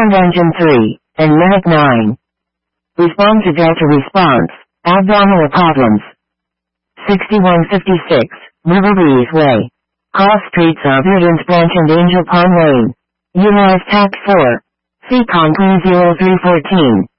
Sound engine 3, and medic 9. Respond to Delta response. Abdominal problems. 6156, Riverbreeze Way. Cross streets of Evidence Branch and Angel Pond Lane. Utilize TAC 4. CCON 30314.